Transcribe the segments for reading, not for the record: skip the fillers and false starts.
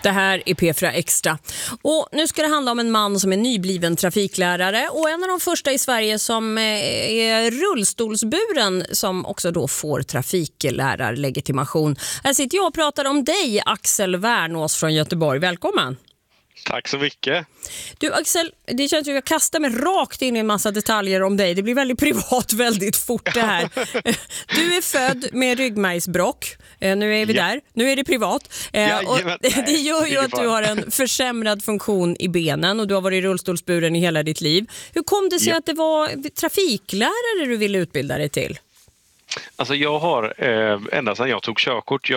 Det här är P4 Extra. Och nu ska det handla om en man som är nybliven trafiklärare och en av de första i Sverige som är rullstolsburen som också då får trafiklärarlegitimation. Här sitter jag och pratar om dig, Axel Wernås från Göteborg. Välkommen! Tack så mycket. Du Axel, det känns som att jag kastar mig rakt in i en massa detaljer om dig. Det blir väldigt privat väldigt fort det här. Du är född med ryggmärgsbråck. Nu är vi där. Nu är det privat. Och det gör ju att du har en försämrad funktion i benen och du har varit rullstolsburen i hela ditt liv. Hur kom det sig att det var trafiklärare du ville utbilda dig till? Alltså jag har ända sedan jag tog körkort,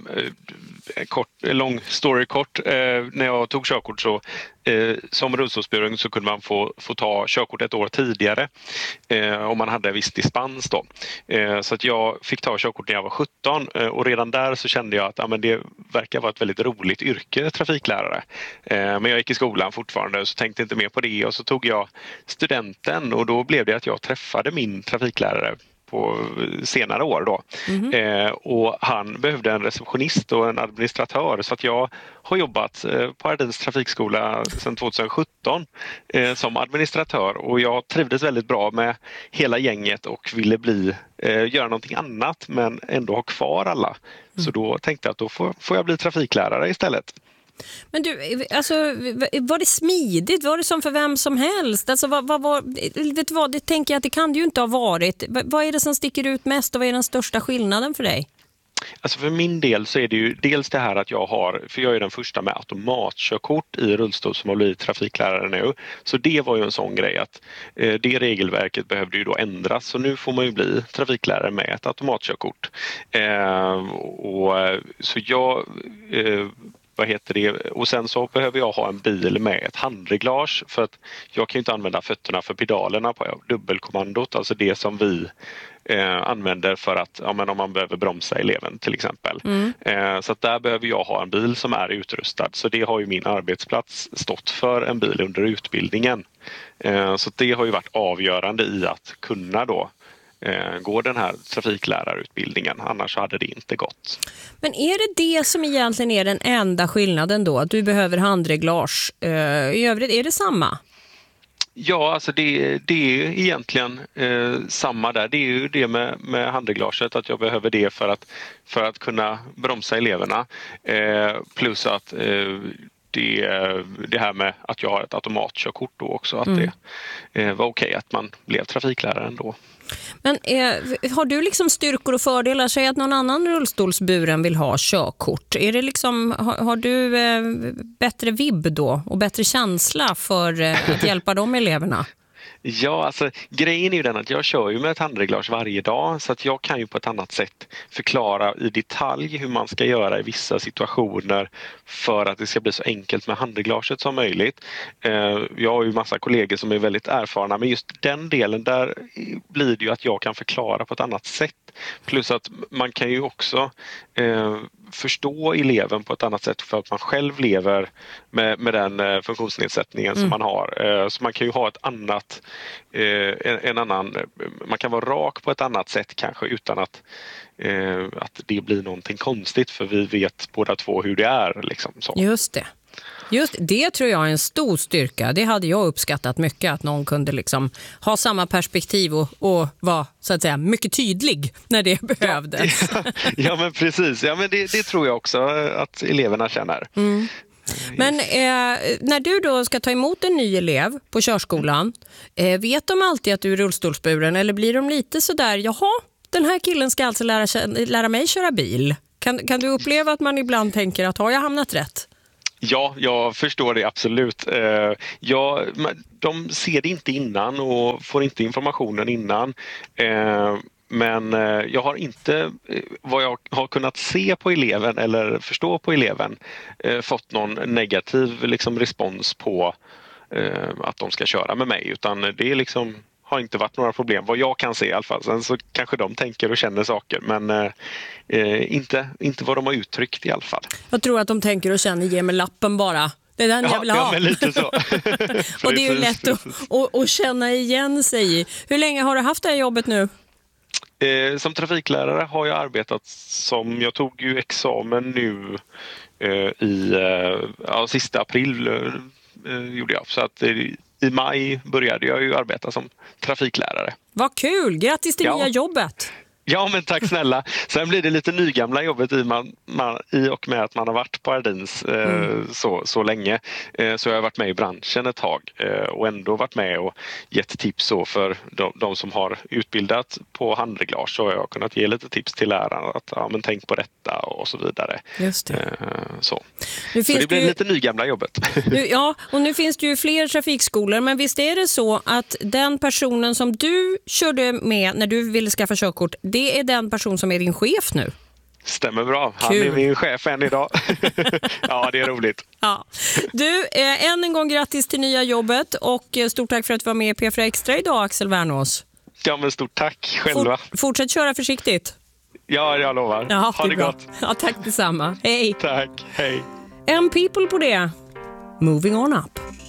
lång story kort, när jag tog körkort så som rullstolsburen så kunde man få ta körkort ett år tidigare om man hade viss dispens då. Så att jag fick ta körkort när jag var 17 och redan där så kände jag att det verkar vara ett väldigt roligt yrke, trafiklärare. Men jag gick i skolan fortfarande så tänkte inte mer på det och så tog jag studenten och då blev det att jag träffade min trafiklärare på senare år då. Och han behövde en receptionist och en administratör så att jag har jobbat på Ardins trafikskola sedan 2017 som administratör och jag trivdes väldigt bra med hela gänget och ville göra någonting annat men ändå ha kvar alla. Så då tänkte jag att då får jag bli trafiklärare istället. Men du, alltså, var det smidigt? Var det som för vem som helst? Alltså, vet du vad, det tänker jag att det kan det ju inte ha varit. Vad är det som sticker ut mest och vad är den största skillnaden för dig? Alltså för min del så är det ju dels det här att jag är den första med automatkörkort i rullstol som har blivit trafiklärare nu. Så det var ju en sån grej att det regelverket behövde ju då ändras. Så nu får man ju bli trafiklärare med ett automatkörkort. Så jag... Och sen så behöver jag ha en bil med ett handreglage för att jag kan ju inte använda fötterna för pedalerna på dubbelkommandot, alltså det som vi använder för att om man behöver bromsa eleven till exempel. Så att där behöver jag ha en bil som är utrustad så det har ju min arbetsplats stått för en bil under utbildningen. Så det har ju varit avgörande i att kunna då går den här trafiklärarutbildningen, annars hade det inte gått. Men är det som egentligen är den enda skillnaden då? Att du behöver handreglage? I övrigt är det samma? Ja, alltså det är egentligen samma där. Det är ju det med handreglaget att jag behöver det för att kunna bromsa eleverna. Plus att det här med att jag har ett automatkörkort då också, att det var okej att man blev trafiklärare ändå. Men har du liksom styrkor och fördelar? Säg att någon annan rullstolsburen vill ha körkort. Är det liksom, har du bättre vibb då och bättre känsla för att hjälpa de eleverna? Ja, alltså grejen är ju den att jag kör ju med ett handreglage varje dag så att jag kan ju på ett annat sätt förklara i detalj hur man ska göra i vissa situationer för att det ska bli så enkelt med handreglaget som möjligt. Jag har ju massa kollegor som är väldigt erfarna men just den delen där blir det ju att jag kan förklara på ett annat sätt. Plus att man kan ju också förstå eleven på ett annat sätt för att man själv lever med den funktionsnedsättningen som man har. Så man kan ju ha ett annat, man kan vara rak på ett annat sätt kanske utan att det blir någonting konstigt för vi vet båda två hur det är. Liksom, så. Just det tror jag är en stor styrka. Det hade jag uppskattat mycket att någon kunde liksom ha samma perspektiv och vara så att säga mycket tydlig när det behövdes. Ja men precis. Ja men det tror jag också att eleverna känner. Men när du då ska ta emot en ny elev på körskolan, vet de alltid att du är rullstolsburen eller blir de lite sådär, jaha, den här killen ska alltså lära mig köra bil? Kan du uppleva att man ibland tänker att har jag hamnat rätt? Ja, jag förstår det absolut. De ser det inte innan och får inte informationen innan. Men jag har inte, vad jag har kunnat se på eleven eller förstå på eleven, fått någon negativ liksom, respons på att de ska köra med mig. Utan det är liksom, har inte varit några problem, vad jag kan se i alla fall. Sen så kanske de tänker och känner saker, men inte vad de har uttryckt i alla fall. Jag tror att de tänker och känner, ge mig lappen bara. Det är den jag vill ha. Ja, men lite så. Och det är ju lätt att känna igen sig i. Hur länge har du haft det här jobbet nu? Som trafiklärare har jag arbetat jag tog ju examen nu sista april gjorde jag. Så att i maj började jag ju arbeta som trafiklärare. Vad kul! Grattis till nya jobbet! Ja, men tack snälla. Sen blir det lite nygamla jobbet i och med att man har varit på Ardins så länge. Så jag har varit med i branschen ett tag och ändå varit med och gett tips för de som har utbildat på handreglage. Så jag har kunnat ge lite tips till lärarna att tänk på detta och så vidare. Just det. Så det blir lite nygamla jobbet. Ja, och nu finns det ju fler trafikskolor, men visst är det så att den personen som du körde med när du ville skaffa körkort, det är den person som är din chef nu? Stämmer bra. Han är min chef än idag. Ja, det är roligt. Ja. Du, än en gång grattis till nya jobbet och stort tack för att du var med i P4 Extra idag, Axel Wernås. Ja, men stort tack själva. Fortsätt köra försiktigt. Ja, jag lovar. Ja, ha det gott. Ja, tack detsamma. Hej. Tack, hej. En people på det. Moving on up.